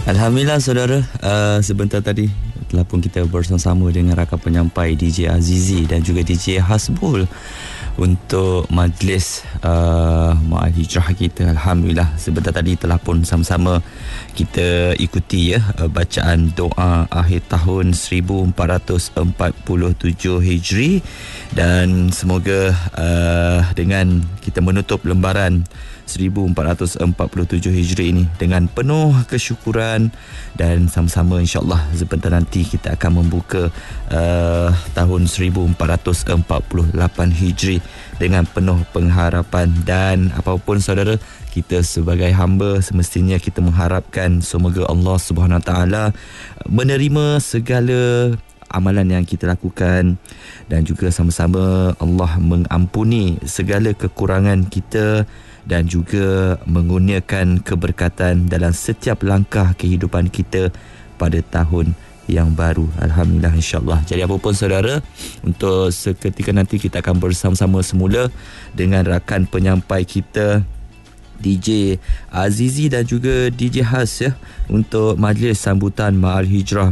Alhamdulillah saudara, sebentar tadi telah pun kita bersama-sama dengan rakan penyampai DJ Azizi dan juga DJ Hasbul untuk majlis Ma'al Hijrah kita. Alhamdulillah sebentar tadi telah pun sama-sama kita ikuti bacaan doa akhir tahun 1447 Hijri, dan semoga dengan kita menutup lembaran 1447 Hijri ini dengan penuh kesyukuran, dan sama-sama insya-Allah sebentar nanti kita akan membuka tahun 1448 Hijri dengan penuh pengharapan. Dan apapun saudara, kita sebagai hamba semestinya kita mengharapkan semoga Allah Subhanahu Wa Taala menerima segala amalan yang kita lakukan, dan juga sama-sama Allah mengampuni segala kekurangan kita dan juga mengurniakan keberkatan dalam setiap langkah kehidupan kita pada tahun yang baru. Alhamdulillah, insyaAllah. Jadi apapun saudara, untuk seketika nanti kita akan bersama-sama semula dengan rakan penyampai kita DJ Azizi dan juga DJ Has untuk majlis sambutan Ma'al Hijrah